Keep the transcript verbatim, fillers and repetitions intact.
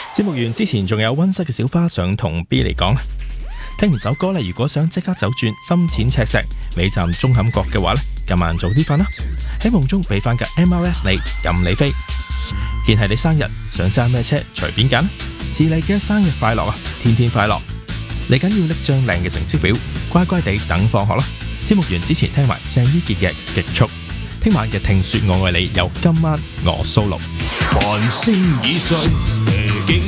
節目完之前仲有溫室嘅小花想同 B 嚟講，聽完首歌咧，如果想即刻走轉深淺赤石尾站中坎角嘅話咧，今晚早啲瞓啦，喺夢中俾翻架 M R S 你任你飛。見係你生日，想揸咩車隨便揀，致你嘅生日快樂啊，天天快樂。嚟緊要拎張靚嘅成績表，乖乖地等放學啦。節目完之前聽埋鄭伊健嘅極速，聽晚嘅聽說我愛你由今晚我 solo。 繁星已逝。